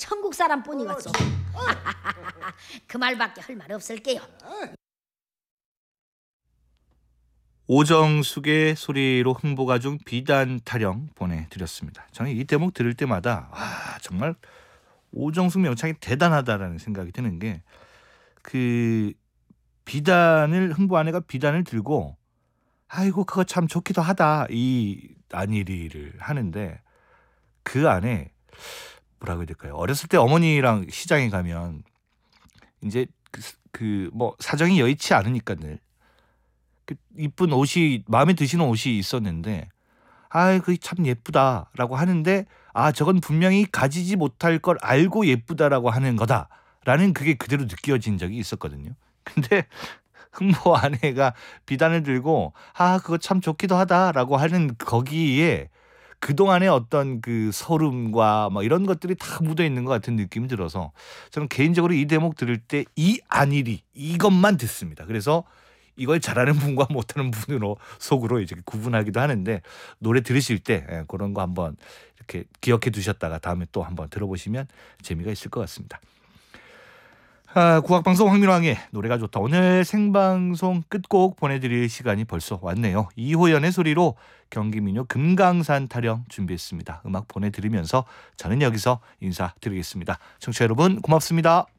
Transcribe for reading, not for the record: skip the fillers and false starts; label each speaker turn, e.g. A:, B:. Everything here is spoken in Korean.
A: 천국 사람뿐이겠소. 그 말밖에 할 말 없을게요.
B: 오정숙의 소리로 흥보가 중 비단 타령 보내드렸습니다. 저는 이 대목 들을 때마다 정말 오정숙 명창이 대단하다라는 생각이 드는 게, 그 비단을, 흥보 아내가 비단을 들고 아이고 그거 참 좋기도 하다 이 안일이를 하는데, 그 안에 뭐라고 해야 될까요? 어렸을 때 어머니랑 시장에 가면 이제 뭐 사정이 여의치 않으니까 늘 그 이쁜 옷이, 마음에 드시는 옷이 있었는데 그 참 예쁘다라고 하는데, 저건 분명히 가지지 못할 걸 알고 예쁘다라고 하는 거다라는, 그게 그대로 느껴진 적이 있었거든요. 근데 흥보 아내가 비단을 들고 그거 참 좋기도 하다라고 하는 거기에 그동안의 어떤 그 서름과 뭐 이런 것들이 다 묻어 있는 것 같은 느낌이 들어서, 저는 개인적으로 이 대목 들을 때 이 안일이 이것만 듣습니다. 그래서 이걸 잘하는 분과 못하는 분으로 속으로 이제 구분하기도 하는데, 노래 들으실 때 그런 거 한번 이렇게 기억해 두셨다가 다음에 또 한번 들어보시면 재미가 있을 것 같습니다. 국악방송 황민왕의 노래가 좋다. 오늘 생방송 끝곡 보내드릴 시간이 벌써 왔네요. 이호연의 소리로 경기민요 금강산 타령 준비했습니다. 음악 보내드리면서 저는 여기서 인사드리겠습니다. 청취자 여러분 고맙습니다.